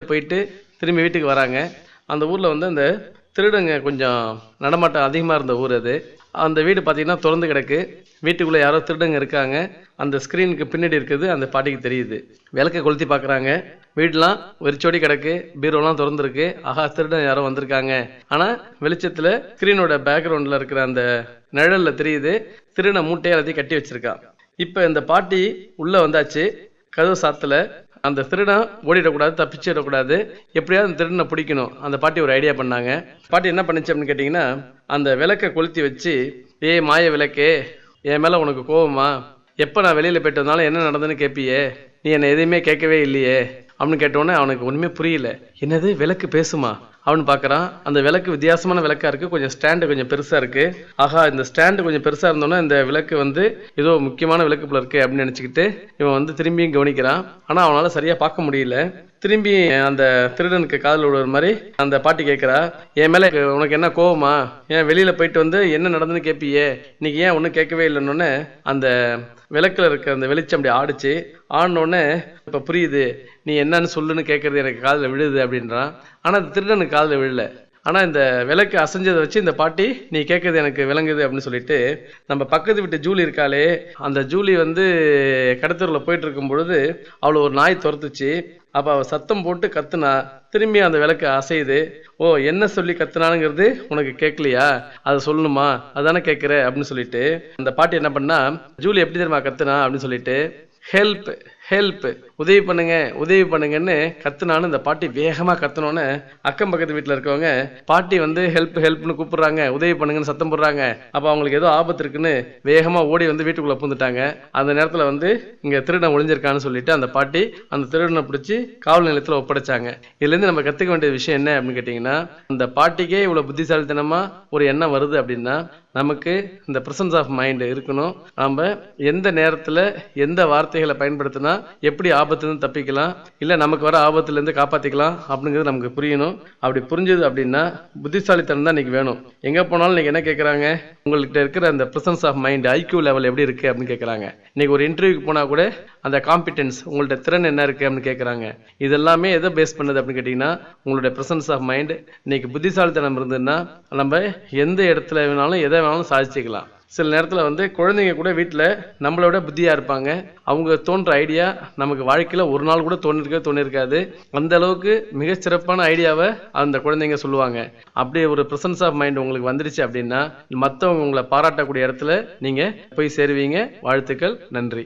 போயிட்டு திரும்பி வீட்டுக்கு வராங்க. அந்த ஊரில் வந்து அந்த திருடங்க கொஞ்சம் நடமாட்டம் அதிகமாக இருந்த ஊர் அது. அந்த வீடு பார்த்திங்கன்னா திறந்து கிடக்கு. வீட்டுக்குள்ளே யாரோ திருடங்க இருக்காங்க. அந்த ஸ்க்ரீனுக்கு பின்னாடி இருக்குது அந்த பாட்டிக்கு தெரியுது. விளக்கை கொளுத்தி பார்க்குறாங்க. வீடெலாம் வெறிச்சோடி கிடக்கு. பீரோலாம் திறந்துருக்கு. ஆஹா, திருடன் யாரோ வந்திருக்காங்க. ஆனால் வெளிச்சத்தில் ஸ்க்ரீனோட பேக்ரவுண்டில் இருக்கிற அந்த நிழலில் தெரியுது திருடனை மூட்டையை எல்லாத்தையும் கட்டி வச்சுருக்கான். இப்போ இந்த பாட்டி உள்ளே வந்தாச்சு. கதவு சாத்தில். அந்த திருடன் ஓடிடக்கூடாது, தப்பிச்சிடக்கூடாது, எப்படியாவது அந்த திருடனை பிடிக்கணும். அந்த பாட்டி ஒரு ஐடியா பண்ணாங்க. பாட்டி என்ன பண்ணுச்சு அப்படின்னு கேட்டிங்கன்னா, அந்த விளக்கை கொளுத்தி வச்சு, மாய விளக்கே, என் மேலே உனக்கு கோவமா? எப்போ நான் வெளியில் போயிட்டு வந்தாலும் என்ன நடந்ததுன்னு கேட்பியே, நீ என்னை எதையுமே கேட்கவே இல்லையே அப்படின்னு கேட்டோன்னே அவனுக்கு ஒன்றுமே புரியல. என்னது விளக்கு பேசுமா அவனு பார்க்குறான். அந்த விளக்கு வித்தியாசமான விளக்காக இருக்குது. கொஞ்சம் ஸ்டாண்டு கொஞ்சம் பெருசாக இருக்குது. ஆஹா, இந்த ஸ்டாண்டு கொஞ்சம் பெருசாக இருந்தோன்னா இந்த விளக்கு வந்து ஏதோ முக்கியமான விளக்கு போல இருக்குது அப்படின்னு நினச்சிக்கிட்டு இவன் வந்து திரும்பியும் கவனிக்கிறான். ஆனால் அவனால் சரியாக பார்க்க முடியல. திரும்பி அந்த திருடனுக்கு காதில் விடுற மாதிரி அந்த பாட்டி கேட்குறா, என் மேலே உனக்கு என்ன கோவமா? ஏன் வெளியில் போயிட்டு வந்து என்ன நடந்துன்னு கேட்பியே, இன்னைக்கு ஏன் ஒன்றும் கேட்கவே இல்லைன்னொன்னே அந்த விளக்கில் இருக்க அந்த வெளிச்சம் அப்படி ஆடிச்சு. ஆடினோடனே இப்போ புரியுது, நீ என்னன்னு சொல்லுன்னு கேட்குறது எனக்கு காதில் விழுது அப்படின்றான். ஆனால் அந்த திருடனுக்கு காதில் விழல. ஆனால் இந்த விளக்கு அசைஞ்சதை வச்சு இந்த பாட்டி நீ கேட்குறது எனக்கு விளங்குது அப்படின்னு சொல்லிட்டு, நம்ம பக்கத்து வீட்டு ஜூலி இருக்காளே, அந்த ஜூலி வந்து கடத்தூரில் போயிட்டு இருக்கும் பொழுது அவளை ஒரு நாய் துரத்துச்சு. அப்போ அவள் சத்தம் போட்டு கத்துனா. திரும்பி அந்த விளக்கு அசையுது. ஓ, என்ன சொல்லி கத்துனானுங்கிறது உனக்கு கேட்கலையா, அதை சொல்லணுமா, அதானே கேட்குற அப்படின்னு சொல்லிட்டு அந்த பாட்டி என்ன பண்ணா, ஜூலி எப்படி தெரியுமா கத்துனா அப்படின்னு சொல்லிட்டு, ஹெல்ப் ஹெல்ப், உதவி பண்ணுங்க உதவி பண்ணுங்கன்னு கத்துனான்னு இந்த பாட்டி வேகமாக கத்துனோன்னு அக்கம் பக்கத்து வீட்டில் இருக்கவங்க பாட்டி வந்து ஹெல்ப் ஹெல்ப்னு கூப்பிடுறாங்க, உதவி பண்ணுங்கன்னு சத்தம் போடுறாங்க. அப்போ அவங்களுக்கு ஏதோ ஆபத்து இருக்குன்னு வேகமாக ஓடி வந்து வீட்டுக்குள்ளே பூந்துட்டாங்க. அந்த நேரத்தில் வந்து இங்கே திருடன் ஒளிஞ்சிருக்கான்னு சொல்லிட்டு அந்த பாட்டி அந்த திருடனை பிடிச்சி காவல் நிலையத்தில் ஒப்படைச்சாங்க. இதுலேருந்து நம்ம கற்றுக்க வேண்டிய விஷயம் என்ன அப்படின்னு கேட்டிங்கன்னா, அந்த பாட்டிக்கே இவ்வளோ புத்திசாலித்தனமாக ஒரு எண்ணம் வருது அப்படின்னா நமக்கு இந்த ப்ரெசன்ஸ் ஆஃப் மைண்ட் இருக்கணும். நம்ம எந்த நேரத்தில் எந்த வார்த்தைகளை பயன்படுத்தினா எப்படி ஆபத்துலேருந்து தப்பிக்கலாம், இல்லை நமக்கு வர ஆபத்துலேருந்து காப்பாற்றிக்கலாம் அப்படிங்கிறது நமக்கு புரியணும். அப்படி புரிஞ்சது அப்படின்னா புத்திசாலித்தனம் தான் இன்னைக்கு வேணும். எங்கே போனாலும் இன்னைக்கு என்ன கேட்குறாங்க, உங்கள்கிட்ட இருக்கிற அந்த presence of mind IQ level எப்படி இருக்குது அப்படின்னு கேட்குறாங்க. இன்னைக்கு ஒரு இன்டர்வியூக்கு போனால் கூட அந்த காம்பிடன்ஸ், உங்கள்ட்ட திறன் என்ன இருக்குது அப்படின்னு கேட்குறாங்க. இதெல்லாமே எதை பேஸ் பண்ணுது அப்படின்னு கேட்டிங்கன்னா உங்களுடைய ப்ரெசன்ஸ் ஆஃப் மைண்ட். இன்னைக்கு புத்திசாலித்தனம் இருந்ததுன்னா நம்ம எந்த இடத்துல வேணாலும் எதை வேணாலும் சாதிச்சுக்கலாம். சில நேரத்தில் வந்து குழந்தைங்க கூட வீட்டில் நம்மளோட புத்தியாக இருப்பாங்க. அவங்க தோன்ற ஐடியா நமக்கு வாழ்க்கையில் ஒரு நாள் கூட தோணிருக்காது. அந்த அளவுக்கு மிகச்சிறப்பான ஐடியாவை அந்த குழந்தைங்க சொல்லுவாங்க. அப்படி ஒரு ப்ரெசன்ஸ் ஆஃப் மைண்ட் உங்களுக்கு வந்துருச்சு அப்படின்னா மற்றவங்க உங்களை பாராட்டக்கூடிய இடத்துல நீங்கள் போய் சேருவீங்க. வாழ்த்துக்கள், நன்றி.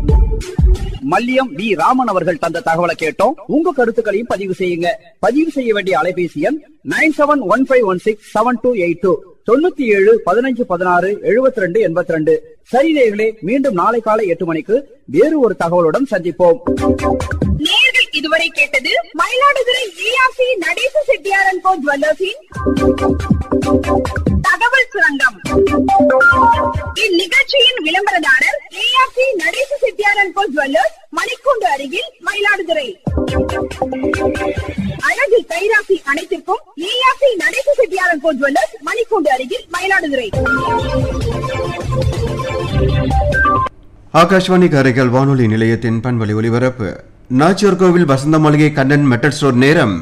மல்லியம் வி ராமன் அவர்கள் தந்த தகவலை கேட்டோம். உங்க கருத்துக்களையும் பதிவு செய்யுங்க. பதிவு செய்ய வேண்டிய அலைபேசி எண் 9715167282 9715167282. சரி நேயர்களே, மீண்டும் நாளை காலை 8 மணிக்கு வேறு ஒரு தகவலுடன் சந்திப்போம். நேயர்கள் இதுவரை கேட்டது மயிலாடுதுறை ஏஆர்சி நடேச செட்டியார் அண்ட் கோ ஜுவல்லர்ஸின் தகவல் சுரங்கம். இந்நிகழ்ச்சியின் விளம்பரதாரர் ARC Natesa Chettiar and go jewellers, மணிக்கூண்டு அருகில், மயிலாடுதுறை. அழகு கைராசி அனைத்திற்கும் ARC Natesa Chettiar and go jewellers, மணிக்கூண்டு அருகில், மயிலாடுதுறை. ஆகாஷ்வாணி காரைக்கால் வானொலி நிலையத்தின் பண்பலை ஒலிபரப்பு. நாச்சியார் கோவில் வசந்த மாளிகை கண்ணன் மெட்டல் ஸ்டோர். நேரம்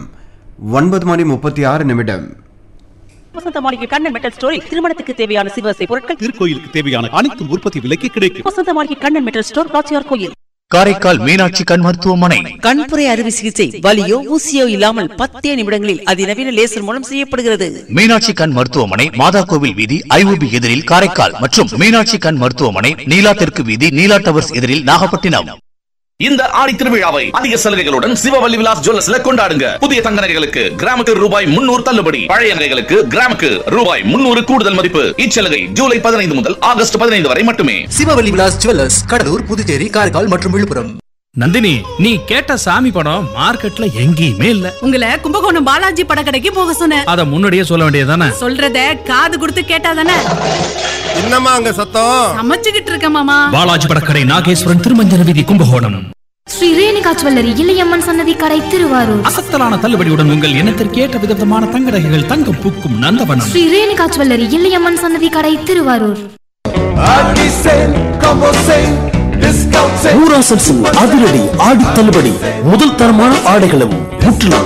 9:36. வசந்த மாளிகை கண்ணன் மெட்டல் ஸ்டோரில் திருமணத்துக்கு தேவையான சிவசை பொருட்கள், திருக்கோயிலுக்கு தேவையான அனைத்து உற்பத்தி விலைக்கு கிடைக்கும். வசந்த மாளிகை கண்ணன் மெட்டல் ஸ்டோர், நாச்சியார் கோயில். காரைக்கால் மீனாட்சி கண் மருத்துவமனை. கண்புரை அறுவை சிகிச்சை வலியோ ஊசியோ இல்லாமல் 10 நிமிடங்களில் அதிநவீன லேசர் மூலம் செய்யப்படுகிறது. மீனாட்சி கண் மருத்துவமனை, மாதா கோவில் வீதி, ஐஓபி எதிரில் காரைக்கால் மற்றும் மீனாட்சி கண் மருத்துவமனை, நீலா தெற்கு வீதி, நீலா டவர்ஸ் எதிரில் நாகப்பட்டினம். இந்த ஆடி திருவிழாவை அதிக சலுகைகளுடன் சிவவல்லி விலாஸ் ஜுவல்லர்ஸ்ல கொண்டாடுங்க. புதிய தங்க நகைகளுக்கு கிராமுக்கு ரூபாய் 300 தள்ளுபடி, பழைய நகைகளுக்கு கிராமுக்கு ரூபாய் 300 கூடுதல் மதிப்பு. இச்சலுகை ஜூலை 15 முதல் ஆகஸ்ட் 15 வரை மட்டுமே. சிவவல்லி விலாஸ் ஜுவல்லர்ஸ், கடலூர், புதுச்சேரி, காரைக்கால் மற்றும் விழுப்புரம். நந்தினி, நீ கேட்ட சாமி படம் மார்க்கெட்ல எங்கேயுமே இல்ல. உங்களை கும்பகோணம் பாலாஜி படக்கடைக்கு போக சொன்னேன். அத முன்னாடியே சொல்ல வேண்டியதானே? சொல்றத காது கொடுத்து கேட்டாதானே. என்னம்மா அங்க சத்தம்? சமைச்சுக்கிட்டு இருக்க மாமா. பாலாஜி படக்கடை, நாகேஸ்வரன், திருமஞ்சன வீதி, கும்பகோணம். ஸ்ரீ ரேணுகா ஜுவல்லரி, இளையம்மன் சன்னதி கடை, திருவாரூர். அசத்தலான தள்ளுபடியுடன் உங்கள் எண்ணத்திற்கு ஏற்ற விதமான தங்க நகைகள், தங்கம் பூக்கும் நந்தவனம். ஸ்ரீ ரேணுகா ஜுவல்லரி, இளையம்மன் சன்னதி கடை, திருவாரூர். அதிரடி ஆடி தள்ளுபடி, முதல் தரமான ஆடைகளும் முற்றிலும்